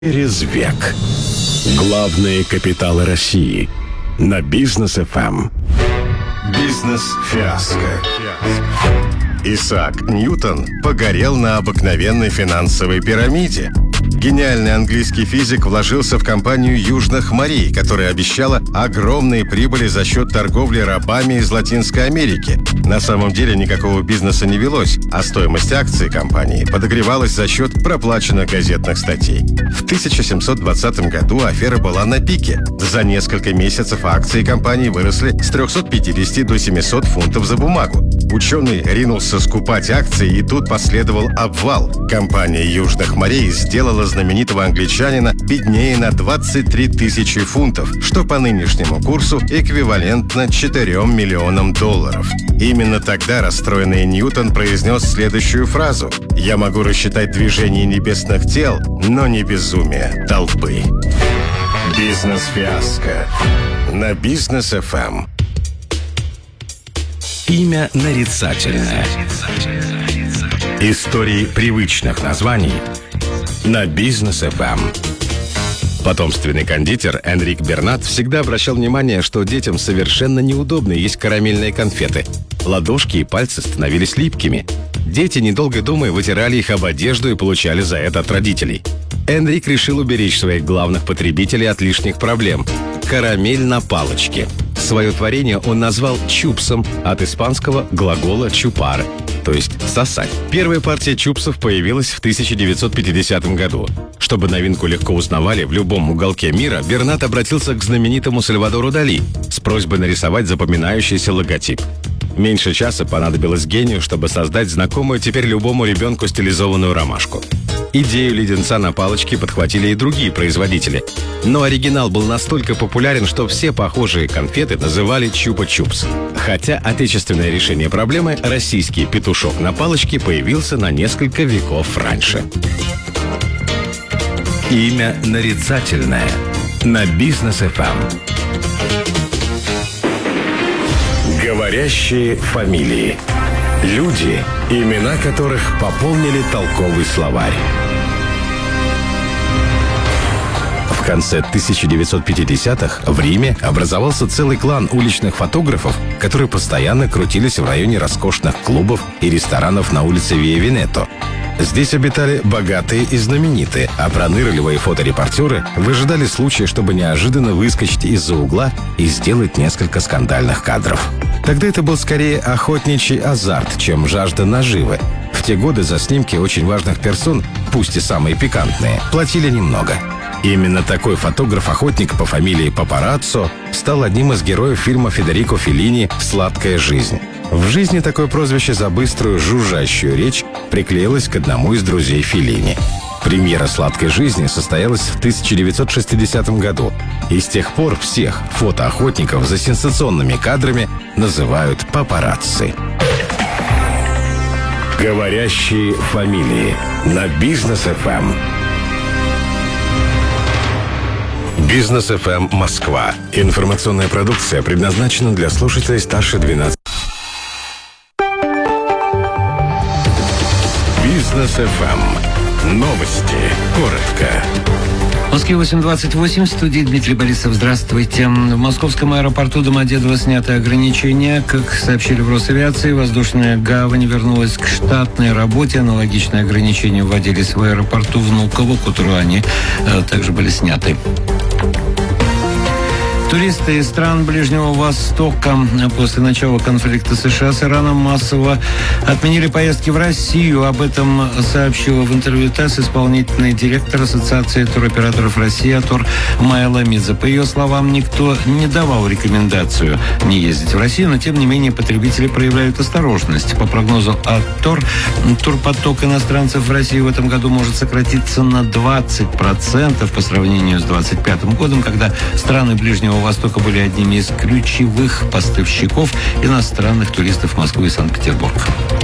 Через век. Главные капиталы России. На Бизнес ФМ. Бизнес-фиаско. Исаак Ньютон погорел на обыкновенной финансовой пирамиде. Гениальный английский физик вложился в компанию Южных морей, которая обещала огромные прибыли за счет торговли рабами из Латинской Америки. На самом деле никакого бизнеса не велось, а стоимость акций компании подогревалась за счет проплаченных газетных статей. В 1720 году афера была на пике. За несколько месяцев акции компании выросли с 350 до 700 фунтов за бумагу. Ученый ринулся скупать акции, и тут последовал обвал. Компания Южных морей сделала знаменитого англичанина беднее на 23 тысячи фунтов, что по нынешнему курсу эквивалентно 4 миллионам долларов. Именно тогда расстроенный Ньютон произнес следующую фразу: «Я могу рассчитать движение небесных тел, но не безумие толпы». Бизнес-фиаско. На Бизнес ФМ. Имя нарицательное. Истории привычных названий. На Бизнес ФМ. Потомственный кондитер Энрик Бернат всегда обращал внимание, что детям совершенно неудобно есть карамельные конфеты. Ладошки и пальцы становились липкими. Дети, недолго думая, вытирали их об одежду и получали за это от родителей. Энрик решил уберечь своих главных потребителей от лишних проблем. Карамель на палочке. Свое творение он назвал чупсом, от испанского глагола «чупар», то есть «сосать». Первая партия чупсов появилась в 1950 году. Чтобы новинку легко узнавали в любом уголке мира, Бернат обратился к знаменитому Сальвадору Дали с просьбой нарисовать запоминающийся логотип. Меньше часа понадобилось гению, чтобы создать знакомую теперь любому ребенку стилизованную ромашку. Идею леденца на палочке подхватили и другие производители. Но оригинал был настолько популярен, что все похожие конфеты называли чупа-чупс. Хотя отечественное решение проблемы, российский петушок на палочке, появился на несколько веков раньше. Имя нарицательное. На Бизнес ФМ. Говорящие фамилии. Люди, имена которых пополнили толковый словарь. В конце 1950-х в Риме образовался целый клан уличных фотографов, которые постоянно крутились в районе роскошных клубов и ресторанов на улице Виа-Венето. Здесь обитали богатые и знаменитые, а пронырливые фоторепортеры выжидали случая, чтобы неожиданно выскочить из-за угла и сделать несколько скандальных кадров. Тогда это был скорее охотничий азарт, чем жажда наживы. В те годы за снимки очень важных персон, пусть и самые пикантные, платили немного. Именно такой фотограф-охотник по фамилии Папараццо стал одним из героев фильма Федерико Феллини «Сладкая жизнь». В жизни такое прозвище за быструю жужжащую речь приклеилось к одному из друзей Феллини. Премьера «Сладкой жизни» состоялась в 1960 году, и с тех пор всех фотоохотников за сенсационными кадрами называют папарацци. Говорящие фамилии. На Бизнес ФМ. Бизнес ФМ Москва. Информационная продукция предназначена для слушателей старше 12. Бизнес ФМ. Новости. Коротко. В Москве 8:28, в студии Дмитрий Борисов. Здравствуйте. В московском аэропорту Домодедово сняты ограничения. Как сообщили в Росавиации, воздушная гавань вернулась к штатной работе. Аналогичные ограничения вводились в аэропорту Внуково, куда они также были сняты. Туристы из стран Ближнего Востока после начала конфликта США с Ираном массово отменили поездки в Россию. Об этом сообщила в интервью ТАСС исполнительный директор Ассоциации туроператоров России Атор Майя Ламидзе. По ее словам, никто не давал рекомендацию не ездить в Россию, но тем не менее потребители проявляют осторожность. По прогнозу Атор, турпоток иностранцев в Россию в этом году может сократиться на 20% по сравнению с 2025 годом, когда страны Ближнего Востока были одними из ключевых поставщиков иностранных туристов в Москву и Санкт-Петербург.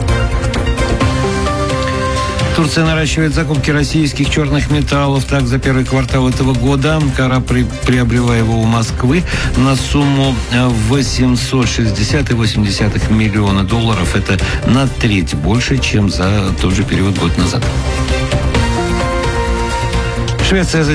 Турция наращивает закупки российских черных металлов. Так, за первый квартал этого года Анкара приобрела его у Москвы на сумму 860,8 миллиона долларов. Это на треть больше, чем за тот же период год назад. Швеция